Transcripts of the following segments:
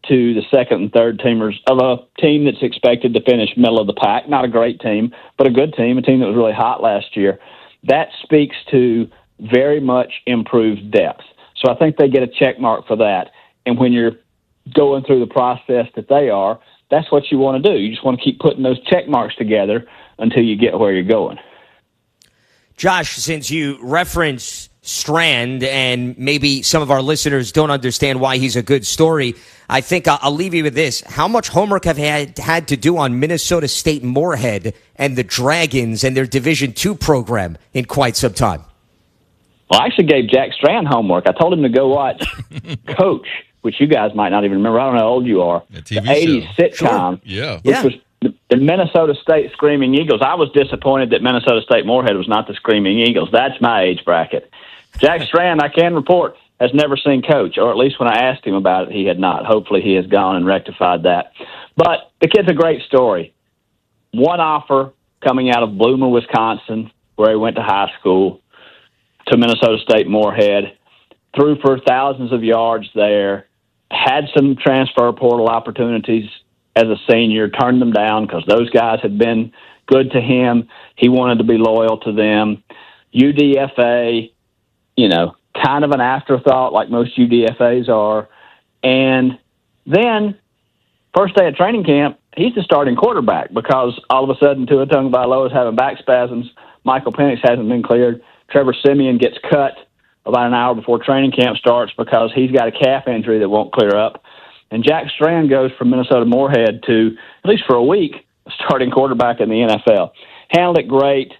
to the second and third teamers of a team that's expected to finish middle of the pack. Not a great team, but a good team, a team that was really hot last year. That speaks to very much improved depth. So I think they get a check mark for that. And when you're going through the process that they are, that's what you want to do. You just want to keep putting those check marks together until you get where you're going. Josh, since you reference Strand and maybe some of our listeners don't understand why he's a good story, I think I'll leave you with this. How much homework have had to do on Minnesota State Moorhead and the Dragons and their Division II program in quite some time? Well, I actually gave Jack Strand homework. I told him to go watch Coach, which you guys might not even remember. I don't know how old you are. A TV the 80s show. sitcom. Sure. Which was the Minnesota State Screaming Eagles. I was disappointed that Minnesota State Moorhead was not the Screaming Eagles. That's my age bracket. Jack Strand, I can report, has never seen Coach, or at least when I asked him about it, he had not. Hopefully he has gone and rectified that. But the kid's a great story. One offer coming out of Bloomer, Wisconsin, where he went to high school, to Minnesota State Moorhead, threw for thousands of yards there, had some transfer portal opportunities as a senior, turned them down because those guys had been good to him. He wanted to be loyal to them. UDFA, kind of an afterthought like most UDFAs are. And then, first day of training camp, he's the starting quarterback because all of a sudden Tua Tagovailoa is having back spasms. Michael Penix hasn't been cleared. Trevor Siemian gets cut about an hour before training camp starts because he's got a calf injury that won't clear up. And Jack Strand goes from Minnesota Moorhead to, at least for a week, starting quarterback in the NFL. Handled it great.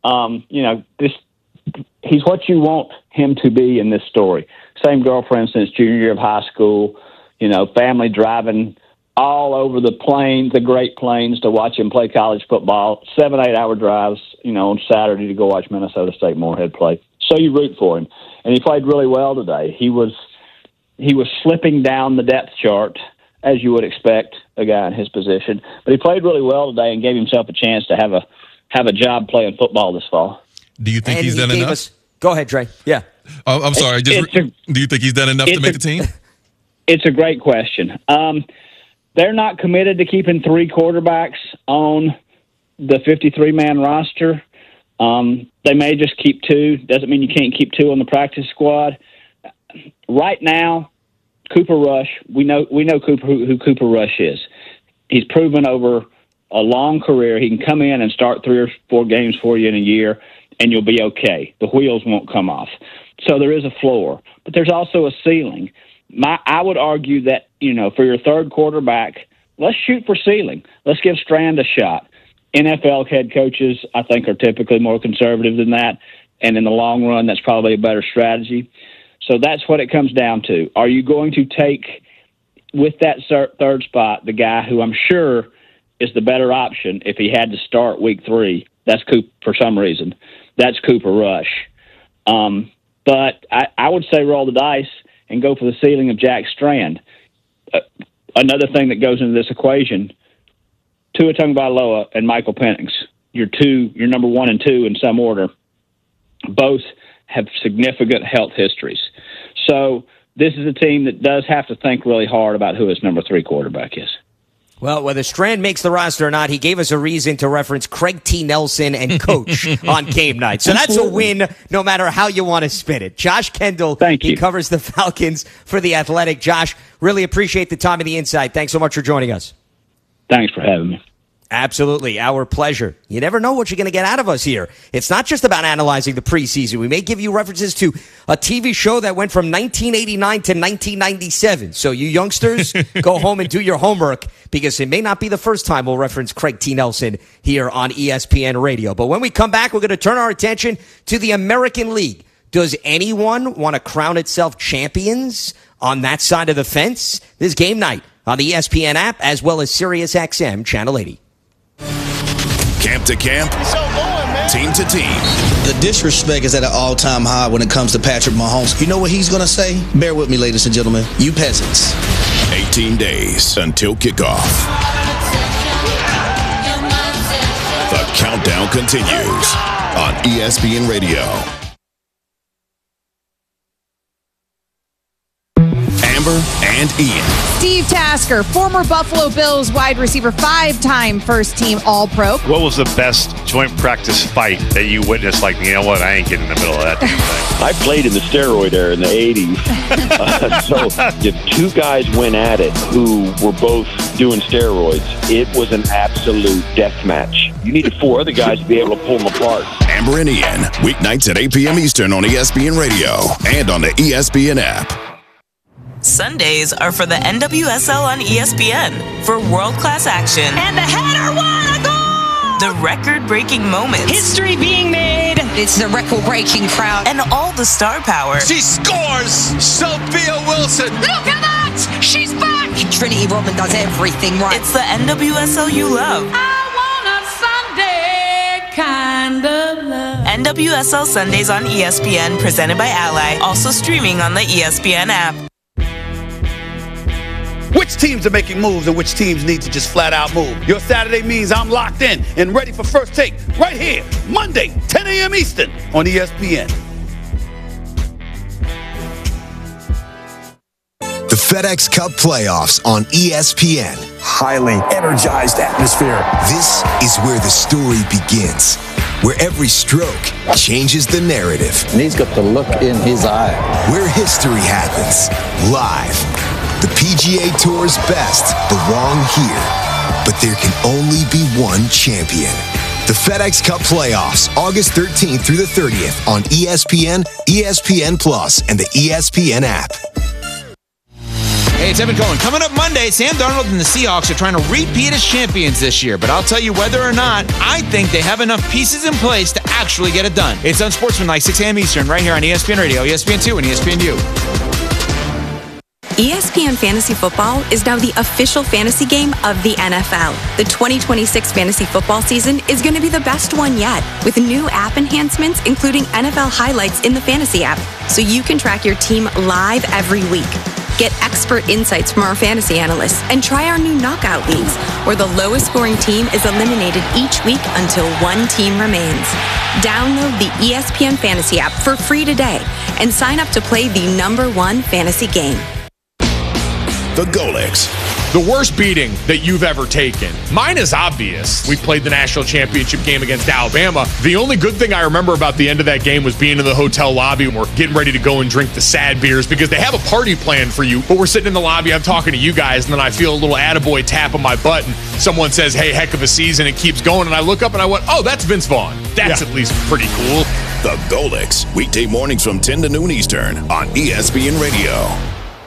He's what you want him to be in this story. Same girlfriend since junior year of high school. Family driving all over the plains, the Great Plains, to watch him play college football. 7-8 hour drives, on Saturday to go watch Minnesota State Moorhead play. So you root for him, and he played really well today. He was slipping down the depth chart, as you would expect a guy in his position, but he played really well today and gave himself a chance to have a job playing football this fall. Do you think he's done enough? Go ahead, Dre. Yeah. Oh, I'm sorry. Do you think he's done enough to make the team? It's a great question. They're not committed to keeping 3 quarterbacks on the 53-man roster. They may just keep 2. Doesn't mean you can't keep 2 on the practice squad. Right now, Cooper Rush, we know who Cooper Rush is. He's proven over a long career he can come in and start 3 or 4 games for you in a year, and you'll be okay. The wheels won't come off. So there is a floor, but there's also a ceiling. I would argue that, for your third quarterback, let's shoot for ceiling. Let's give Strand a shot. NFL head coaches, I think, are typically more conservative than that, and in the long run, that's probably a better strategy. So that's what it comes down to. Are you going to take, with that third spot, the guy who I'm sure is the better option if he had to start week 3? That's for some reason. That's Cooper Rush. But I would say roll the dice and go for the ceiling of Jack Strand. Another thing that goes into this equation, Tua Tagovailoa and Michael Penix, your number 1 and 2 in some order, both have significant health histories. So this is a team that does have to think really hard about who its number 3 quarterback is. Well, whether Strand makes the roster or not, he gave us a reason to reference Craig T. Nelson and Coach on game night. So that's a win no matter how you want to spin it. Josh Kendall, he covers the Falcons for The Athletic. Josh, really appreciate the time and the insight. Thanks so much for joining us. Thanks for having me. Absolutely. Our pleasure. You never know what you're going to get out of us here. It's not just about analyzing the preseason. We may give you references to a TV show that went from 1989 to 1997. So you youngsters, go home and do your homework because it may not be the first time we'll reference Craig T. Nelson here on ESPN Radio. But when we come back, we're going to turn our attention to the American League. Does anyone want to crown itself champions on that side of the fence? This is Game Night on the ESPN app as well as SiriusXM Channel 80. Camp to camp, team to team. The disrespect is at an all-time high when it comes to Patrick Mahomes. You know what he's going to say? Bear with me, ladies and gentlemen. You peasants. 18 days until kickoff. The countdown continues on ESPN Radio. Amber and Ian. Steve Tasker, former Buffalo Bills wide receiver, 5-time first-team All-Pro. What was the best joint practice fight that you witnessed? Like, you know what, I ain't getting in the middle of that damn thing. I played in the steroid era in the 80s. So if two guys went at it who were both doing steroids, it was an absolute death match. You needed 4 other guys to be able to pull them apart. Amber and Ian, weeknights at 8 p.m. Eastern on ESPN Radio and on the ESPN app. Sundays are for the NWSL on ESPN for world-class action. And the header, what a goal! The record-breaking moments. History being made. It's the record-breaking crowd. And all the star power. She scores! Sophia Wilson! Look at that! She's back! Trinity Rodman does everything right. It's the NWSL you love. I want a Sunday kind of love. NWSL Sundays on ESPN, presented by Ally. Also streaming on the ESPN app. Which teams are making moves and which teams need to just flat out move? Your Saturday means I'm locked in and ready for First Take right here, Monday, 10 a.m. Eastern on ESPN. The FedEx Cup playoffs on ESPN. Highly energized atmosphere. This is where the story begins, where every stroke changes the narrative. And he's got the look in his eye. Where history happens, live. The PGA Tour's best belong here, but there can only be one champion. The FedEx Cup playoffs, August 13th through the 30th on ESPN, ESPN Plus, and the ESPN app. Hey, it's Evan Cohen. Coming up Monday, Sam Darnold and the Seahawks are trying to repeat as champions this year. But I'll tell you whether or not, I think they have enough pieces in place to actually get it done. It's Unsportsmanlike, 6 a.m. Eastern, right here on ESPN Radio, ESPN2, and ESPNU. ESPN Fantasy Football is now the official fantasy game of the NFL. The 2026 fantasy football season is going to be the best one yet, with new app enhancements, including NFL highlights in the fantasy app, so you can track your team live every week. Get expert insights from our fantasy analysts and try our new knockout leagues, where the lowest scoring team is eliminated each week until one team remains. Download the ESPN Fantasy app for free today and sign up to play the #1 fantasy game. The Golics. The worst beating that you've ever taken. Mine is obvious. We played the national championship game against Alabama. The only good thing I remember about the end of that game was being in the hotel lobby and we're getting ready to go and drink the sad beers because they have a party planned for you. But we're sitting in the lobby, I'm talking to you guys, and then I feel a little attaboy tap on my butt and someone says, hey, heck of a season. It keeps going. And I look up and I went, oh, that's Vince Vaughn. That's at least pretty cool. The Golics. Weekday mornings from 10 to noon Eastern on ESPN Radio.